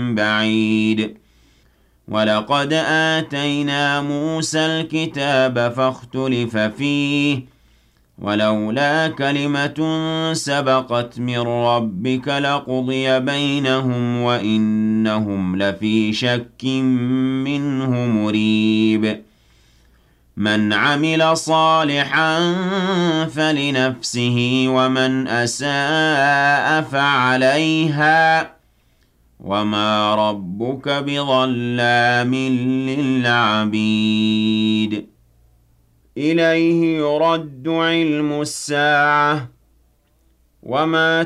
بعيد ولقد آتينا موسى الكتاب فاختلف فيه ولولا كلمة سبقت من ربك لقضي بينهم وإنهم لفي شك منه مريب من عمل صالحا فلنفسه ومن أساء فعليها وما ربك بظلام للعبيد إليه يرد علم الساعة وما